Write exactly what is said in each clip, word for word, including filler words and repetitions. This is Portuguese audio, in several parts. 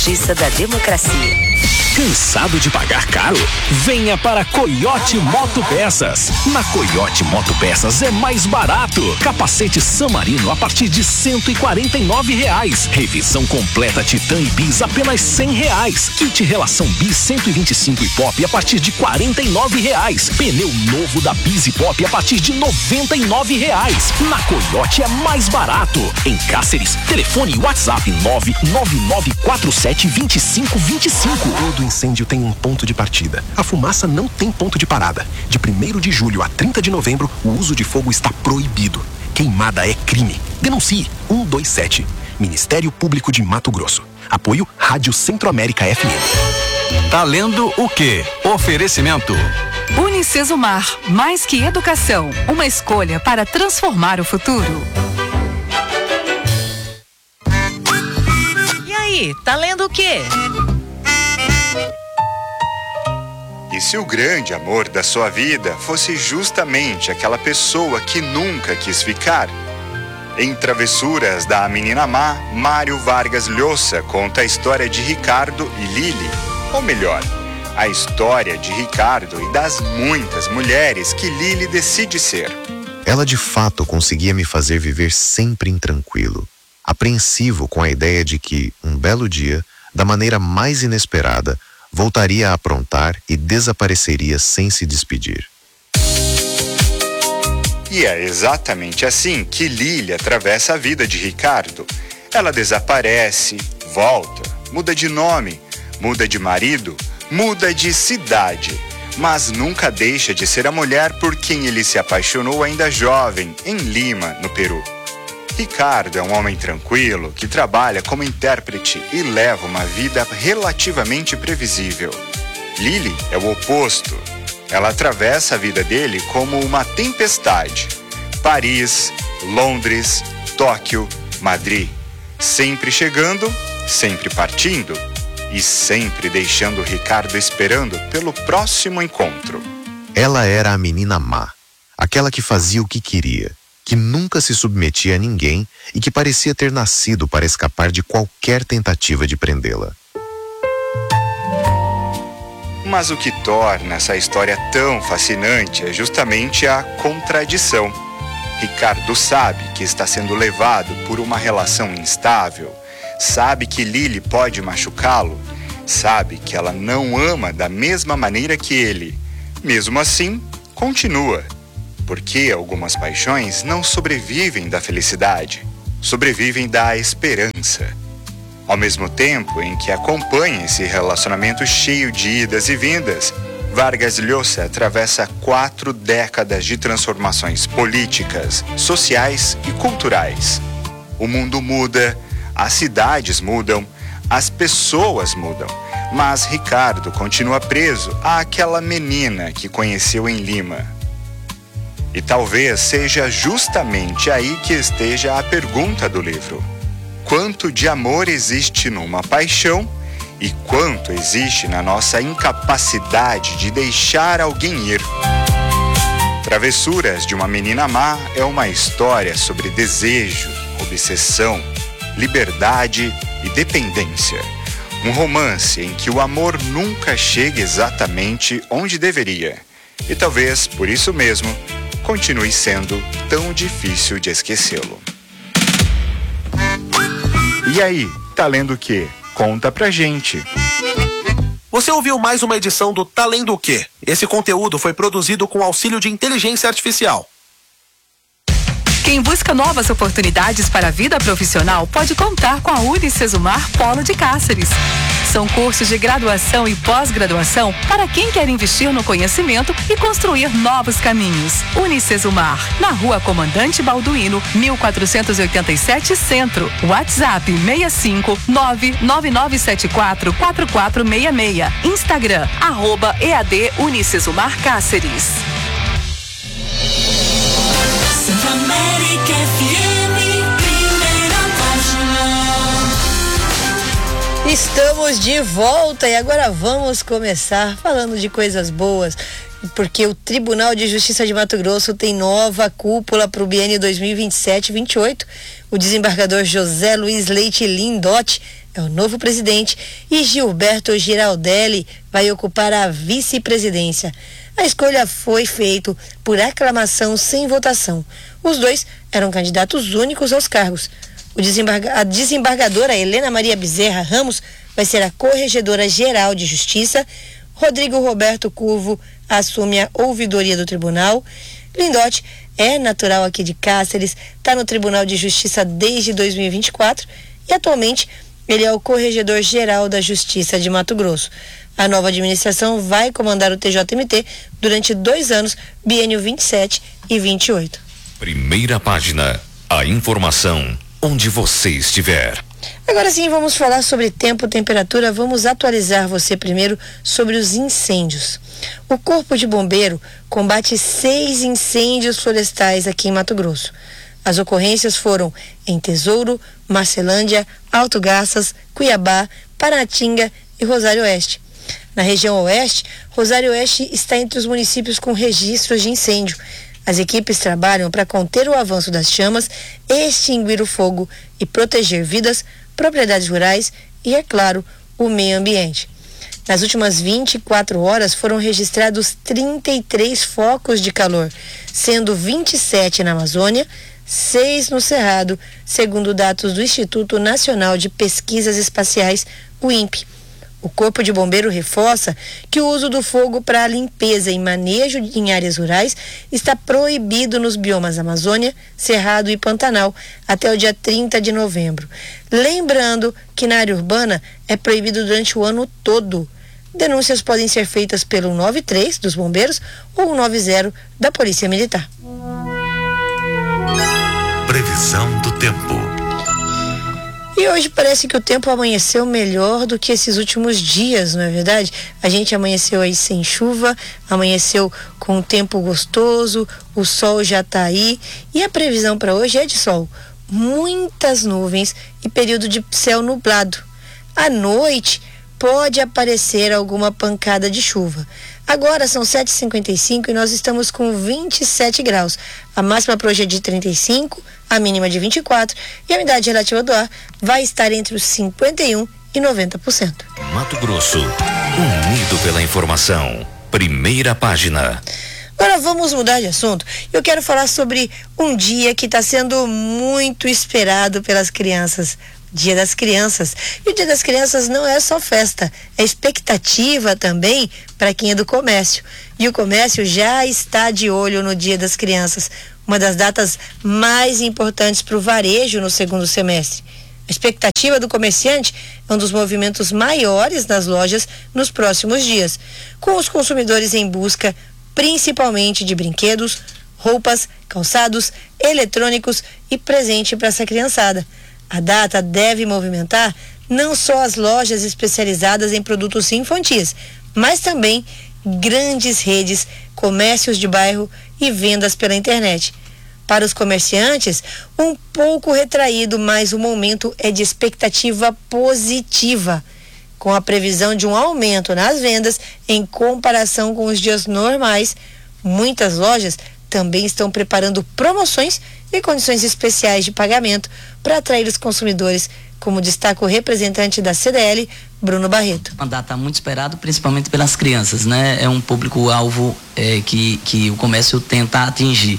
Justiça da Democracia. Cansado de pagar caro? Venha para Coyote Moto Peças. Na Coyote Moto Peças é mais barato. Capacete San Marino a partir de cento e quarenta e nove reais. Revisão completa Titan e Bis apenas cem reais. Kit relação Bis cento e vinte e cinco e Pop a partir de quarenta e nove reais. Pneu novo da Bis e Pop a partir de noventa e nove reais. Na Coyote é mais barato. Em Cáceres, telefone e WhatsApp nove nove nove quatro sete dois cinco dois cinco. Todo incêndio tem um ponto de partida. A fumaça não tem ponto de parada. De primeiro de julho a trinta de novembro, o uso de fogo está proibido. Queimada é crime. Denuncie um dois sete. Ministério Público de Mato Grosso. Apoio Rádio Centro-América F M. Tá lendo o quê? Oferecimento. Unicesumar, mais que educação, uma escolha para transformar o futuro. E aí, tá lendo o quê? E se o grande amor da sua vida fosse justamente aquela pessoa que nunca quis ficar? Em Travessuras da Menina Má, Mário Vargas Llosa conta a história de Ricardo e Lili. Ou melhor, a história de Ricardo e das muitas mulheres que Lili decide ser. Ela de fato conseguia me fazer viver sempre intranquilo, apreensivo com a ideia de que, um belo dia, da maneira mais inesperada, voltaria a aprontar e desapareceria sem se despedir. E é exatamente assim que Lili atravessa a vida de Ricardo. Ela desaparece, volta, muda de nome, muda de marido, muda de cidade, mas nunca deixa de ser a mulher por quem ele se apaixonou ainda jovem, em Lima, no Peru. Ricardo é um homem tranquilo que trabalha como intérprete e leva uma vida relativamente previsível. Lili é o oposto. Ela atravessa a vida dele como uma tempestade. Paris, Londres, Tóquio, Madrid. Sempre chegando, sempre partindo e sempre deixando Ricardo esperando pelo próximo encontro. Ela era a menina má, aquela que fazia o que queria, que nunca se submetia a ninguém e que parecia ter nascido para escapar de qualquer tentativa de prendê-la. Mas o que torna essa história tão fascinante é justamente a contradição. Ricardo sabe que está sendo levado por uma relação instável, sabe que Lili pode machucá-lo, sabe que ela não ama da mesma maneira que ele. Mesmo assim, continua. Porque algumas paixões não sobrevivem da felicidade, sobrevivem da esperança. Ao mesmo tempo em que acompanha esse relacionamento cheio de idas e vindas, Vargas Llosa atravessa quatro décadas de transformações políticas, sociais e culturais. O mundo muda, as cidades mudam, as pessoas mudam, mas Ricardo continua preso àquela menina que conheceu em Lima. E talvez seja justamente aí que esteja a pergunta do livro. Quanto de amor existe numa paixão e quanto existe na nossa incapacidade de deixar alguém ir? Travessuras de uma Menina Má é uma história sobre desejo, obsessão, liberdade e dependência. Um romance em que o amor nunca chega exatamente onde deveria. E talvez, por isso mesmo, continue sendo tão difícil de esquecê-lo. E aí, tá lendo o quê? Conta pra gente. Você ouviu mais uma edição do Tá Lendo o quê? Esse conteúdo foi produzido com auxílio de inteligência artificial. Quem busca novas oportunidades para a vida profissional pode contar com a Unicesumar Polo de Cáceres. São cursos de graduação e pós-graduação para quem quer investir no conhecimento e construir novos caminhos. Unicesumar, na Rua Comandante Balduino, mil quatrocentos e oitenta e sete Centro. WhatsApp seis cinco nove nove nove sete quatro quatro quatro seis seis. Instagram, arroba E A D Unicesumar Cáceres. Centro-América F M, primeira página. Estamos de volta e agora vamos começar falando de coisas boas, porque o Tribunal de Justiça de Mato Grosso tem nova cúpula para o biênio dois mil e vinte e sete vinte e oito. O desembargador José Luiz Leite Lindotti é o novo presidente e Gilberto Giraldelli vai ocupar a vice-presidência. A escolha foi feita por aclamação sem votação. Os dois eram candidatos únicos aos cargos. O desembarga- a desembargadora Helena Maria Bezerra Ramos vai ser a corregedora geral de justiça. Rodrigo Roberto Curvo assume a ouvidoria do tribunal. Lindotti é natural aqui de Cáceres, está no Tribunal de Justiça desde dois mil e vinte e quatro e atualmente ele é o corregedor geral da Justiça de Mato Grosso. A nova administração vai comandar o T J M T durante dois anos, biênio vinte e sete e vinte e oito. Primeira página. A informação onde você estiver. Agora sim, vamos falar sobre tempo e temperatura. Vamos atualizar você primeiro sobre os incêndios. O Corpo de Bombeiro combate seis incêndios florestais aqui em Mato Grosso. As ocorrências foram em Tesouro, Marcelândia, Alto Garças, Cuiabá, Paratinga e Rosário Oeste. Na região oeste, Rosário Oeste está entre os municípios com registros de incêndio. As equipes trabalham para conter o avanço das chamas, extinguir o fogo e proteger vidas, propriedades rurais e, é claro, o meio ambiente. Nas últimas vinte e quatro horas foram registrados trinta e três focos de calor, sendo vinte e sete na Amazônia, seis no Cerrado, segundo dados do Instituto Nacional de Pesquisas Espaciais, o INPE. O Corpo de Bombeiro reforça que o uso do fogo para limpeza e manejo em áreas rurais está proibido nos biomas Amazônia, Cerrado e Pantanal até o dia trinta de novembro. Lembrando que na área urbana é proibido durante o ano todo. Denúncias podem ser feitas pelo noventa e três dos bombeiros ou noventa da Polícia Militar. Previsão do tempo. E hoje parece que o tempo amanheceu melhor do que esses últimos dias, não é verdade? A gente amanheceu aí sem chuva, amanheceu com um tempo gostoso, o sol já está aí e a previsão para hoje é de sol. Muitas nuvens e período de céu nublado. À noite pode aparecer alguma pancada de chuva. Agora são sete e cinquenta e cinco e nós estamos com vinte e sete graus. A máxima para hoje é de trinta e cinco, a mínima de vinte e quatro e a umidade relativa do ar vai estar entre os cinquenta e um e noventa por cento. Mato Grosso, unido pela informação. Primeira página. Agora vamos mudar de assunto. Eu quero falar sobre um dia que está sendo muito esperado pelas crianças. Dia das Crianças. E o Dia das Crianças não é só festa, é expectativa também para quem é do comércio. E o comércio já está de olho no Dia das Crianças, uma das datas mais importantes para o varejo no segundo semestre. A expectativa do comerciante é um dos movimentos maiores nas lojas nos próximos dias, com os consumidores em busca principalmente de brinquedos, roupas, calçados, eletrônicos e presente para essa criançada. A data deve movimentar não só as lojas especializadas em produtos infantis, mas também grandes redes, comércios de bairro e vendas pela internet. Para os comerciantes, um pouco retraído, mas o momento é de expectativa positiva, com a previsão de um aumento nas vendas em comparação com os dias normais. Muitas lojas também estão preparando promoções e condições especiais de pagamento para atrair os consumidores, como destaca o representante da C D L, Bruno Barreto. Uma data muito esperada, principalmente pelas crianças, né? É um público-alvo é, que, que o comércio tenta atingir.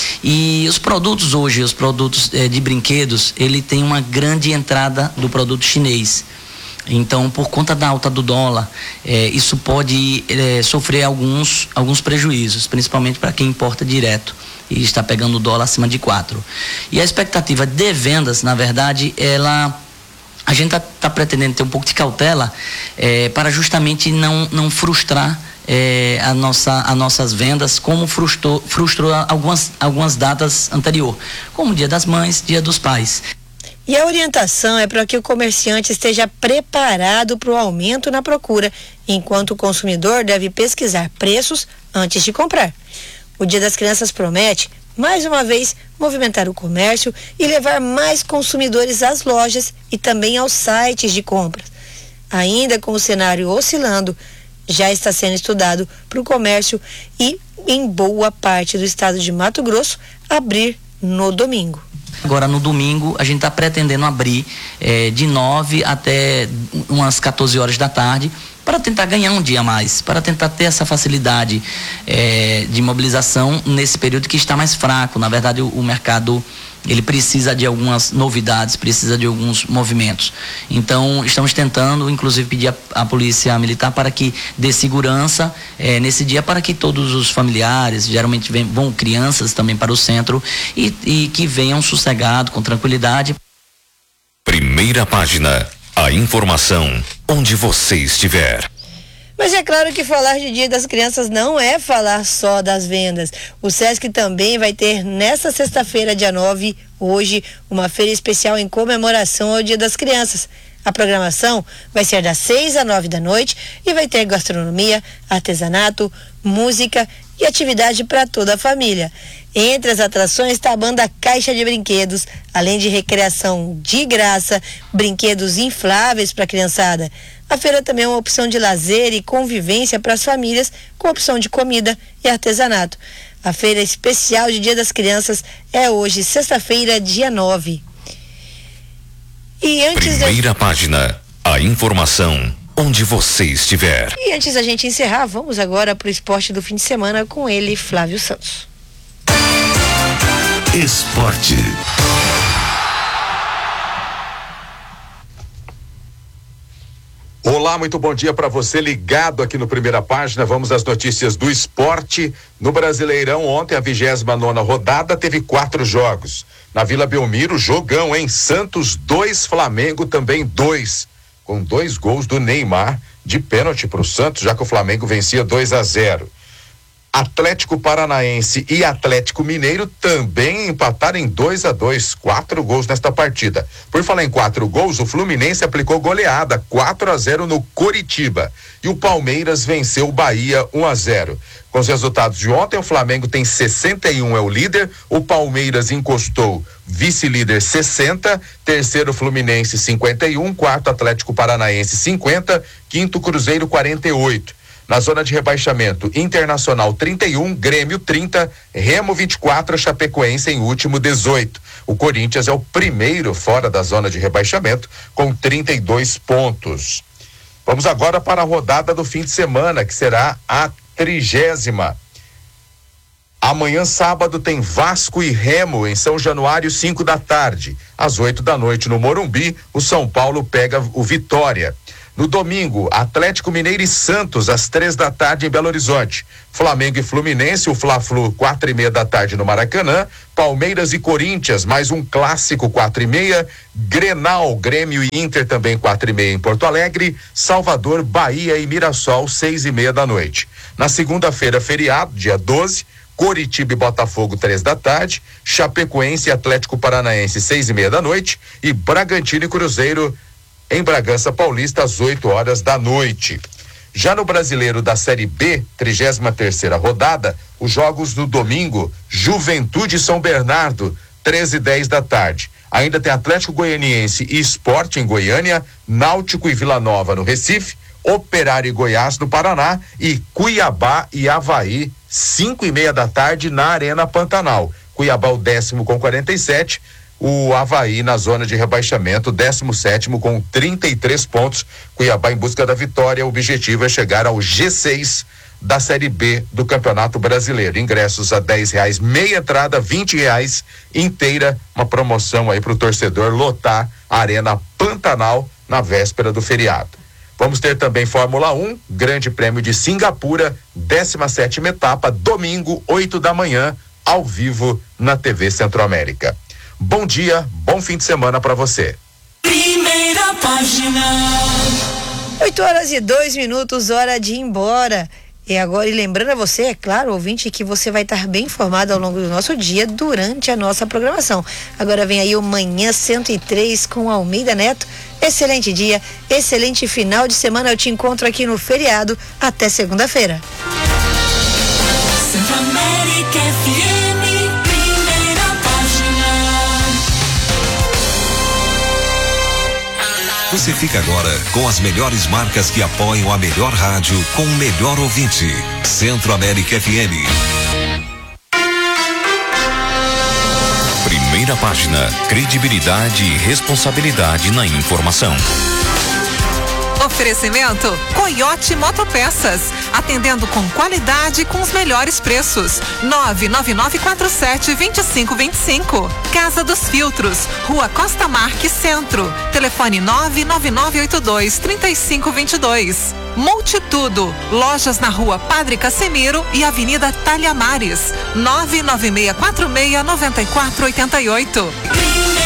E os produtos hoje, os produtos é, de brinquedos, ele tem uma grande entrada do produto chinês. Então, por conta da alta do dólar, é, isso pode é, sofrer alguns, alguns prejuízos, principalmente para quem importa direto e está pegando o dólar acima de quatro. E a expectativa de vendas, na verdade, ela... A gente está tá pretendendo ter um pouco de cautela é, para justamente não, não frustrar é, a nossa, as nossas vendas, como frustrou, frustrou algumas, algumas datas anterior, como Dia das Mães, Dia dos Pais. E a orientação é para que o comerciante esteja preparado para o aumento na procura, enquanto o consumidor deve pesquisar preços antes de comprar. O Dia das Crianças promete, mais uma vez, movimentar o comércio e levar mais consumidores às lojas e também aos sites de compras. Ainda com o cenário oscilando, já está sendo estudado para o comércio e, em boa parte do estado de Mato Grosso, abrir no domingo. Agora, no domingo, a gente está pretendendo abrir é, de nove até umas quatorze horas da tarde, para tentar ganhar um dia a mais, para tentar ter essa facilidade é, de mobilização nesse período que está mais fraco. Na verdade, o, o mercado ele precisa de algumas novidades, precisa de alguns movimentos. Então, estamos tentando, inclusive, pedir a, a Polícia Militar para que dê segurança é, nesse dia, para que todos os familiares, geralmente vem, vão crianças também para o centro, e, e que venham sossegado, com tranquilidade. Primeira página. A informação onde você estiver. Mas é claro que falar de Dia das Crianças não é falar só das vendas. O Sesc também vai ter nesta sexta-feira, dia nove, hoje, uma feira especial em comemoração ao Dia das Crianças. A programação vai ser das seis às nove da noite e vai ter gastronomia, artesanato, música e atividade para toda a família. Entre as atrações está a banda Caixa de Brinquedos, além de recreação de graça, brinquedos infláveis para a criançada. A feira também é uma opção de lazer e convivência para as famílias, com opção de comida e artesanato. A feira especial de Dia das Crianças é hoje, sexta-feira, dia nove. E antes Primeira de... página. A informação onde você estiver. E antes da gente encerrar, vamos agora para o esporte do fim de semana com ele, Flávio Santos. Esporte. Olá, muito bom dia para você ligado aqui no Primeira Página. Vamos às notícias do esporte. No Brasileirão, ontem, a vigésima nona rodada, teve quatro jogos. Na Vila Belmiro, jogão, hein? Santos dois, Flamengo também dois. Com dois gols do Neymar de pênalti para o Santos, já que o Flamengo vencia dois a zero. Atlético Paranaense e Atlético Mineiro também empataram em dois a dois, quatro gols nesta partida. Por falar em quatro gols, o Fluminense aplicou goleada, quatro a zero no Coritiba. E o Palmeiras venceu o Bahia um a zero. Com os resultados de ontem, o Flamengo tem sessenta e um, é o líder, o Palmeiras encostou, vice-líder sessenta, terceiro Fluminense cinquenta e um, quarto Atlético Paranaense cinquenta, quinto Cruzeiro quarenta e oito. Na zona de rebaixamento, Internacional trinta e um, Grêmio trinta, Remo vinte e quatro, Chapecoense em último dezoito. O Corinthians é o primeiro fora da zona de rebaixamento com trinta e dois pontos. Vamos agora para a rodada do fim de semana, que será a trigésima. Amanhã, sábado, tem Vasco e Remo em São Januário, cinco da tarde. Às oito da noite, no Morumbi, o São Paulo pega o Vitória. No domingo, Atlético Mineiro e Santos, às três da tarde em Belo Horizonte. Flamengo e Fluminense, o Fla-Flu, quatro e meia da tarde no Maracanã. Palmeiras e Corinthians, mais um clássico, quatro e meia. Grenal, Grêmio e Inter, também quatro e meia em Porto Alegre. Salvador, Bahia e Mirassol, seis e meia da noite. Na segunda-feira, feriado, dia doze, Coritiba e Botafogo, três da tarde. Chapecoense e Atlético Paranaense, seis e meia da noite. E Bragantino e Cruzeiro, em Bragança Paulista, às oito horas da noite. Já no Brasileiro da Série B, trigésima terceira rodada, os jogos do domingo, Juventude e São Bernardo, treze e dez da tarde. Ainda tem Atlético Goianiense e Sport em Goiânia, Náutico e Vila Nova no Recife, Operário e Goiás no Paraná e Cuiabá e Avaí, cinco e meia da tarde na Arena Pantanal. Cuiabá o décimo com quarenta e sete, o Avaí na zona de rebaixamento, décimo sétimo com trinta e três pontos. Cuiabá em busca da vitória. O objetivo é chegar ao G seis da Série B do Campeonato Brasileiro. Ingressos a dez reais, meia entrada, vinte reais inteira. Uma promoção aí para o torcedor lotar a Arena Pantanal na véspera do feriado. Vamos ter também Fórmula um, Grande Prêmio de Singapura, décima sétima etapa, domingo, oito da manhã, ao vivo na T V Centro-América. Bom dia, bom fim de semana para você. Primeira página. oito horas e dois minutos, hora de ir embora. E agora, e lembrando a você, é claro, ouvinte, que você vai estar bem informado ao longo do nosso dia durante a nossa programação. Agora vem aí o Manhã cento e três com Almeida Neto. Excelente dia, excelente final de semana. Eu te encontro aqui no feriado. Até segunda-feira. Centro-América F M. Você fica agora com as melhores marcas que apoiam a melhor rádio com o melhor ouvinte. Centro-América F M. Primeira Primeira Página. Credibilidade e responsabilidade na informação. Oferecimento Coiote Motopeças, atendendo com qualidade com os melhores preços. nove nove nove quatro sete dois cinco dois cinco. Casa dos Filtros, Rua Costa Marques Centro. Telefone nove nove nove oito dois três cinco dois dois. Multitudo, lojas na Rua Padre Casemiro e Avenida Talhamares. nove nove seis quatro seis nove quatro oito oito.